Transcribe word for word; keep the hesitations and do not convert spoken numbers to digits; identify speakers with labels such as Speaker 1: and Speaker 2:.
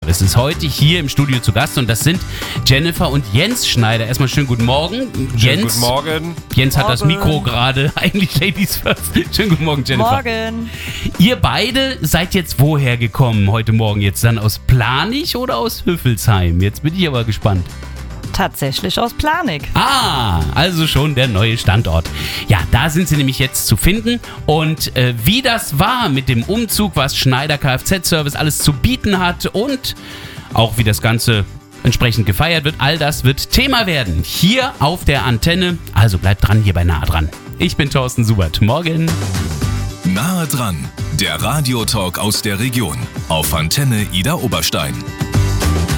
Speaker 1: Service ist heute hier im Studio zu Gast und das sind Jennifer und Jens Schneider. Erstmal schönen guten Morgen.
Speaker 2: Schönen
Speaker 1: Jens,
Speaker 2: guten Morgen.
Speaker 1: Jens hat
Speaker 3: Morgen.
Speaker 1: das Mikro gerade, eigentlich Ladies first. Schönen guten Morgen, Jennifer.
Speaker 3: Morgen.
Speaker 1: Ihr beide seid jetzt woher gekommen heute Morgen? Jetzt dann aus Planich oder aus Hüffelsheim? Jetzt bin ich aber gespannt.
Speaker 3: Tatsächlich aus Planegg.
Speaker 1: Ah, also schon der neue Standort. Ja, da sind sie nämlich jetzt zu finden. Und äh, wie das war mit dem Umzug, was Schneider Kfz-Service alles zu bieten hat und auch wie das Ganze entsprechend gefeiert wird, all das wird Thema werden. Hier auf der Antenne. Also bleibt dran hier bei Nahe dran. Ich bin Thorsten Subert. Morgen.
Speaker 4: Nahe dran, der Radiotalk aus der Region auf Antenne Idar Oberstein.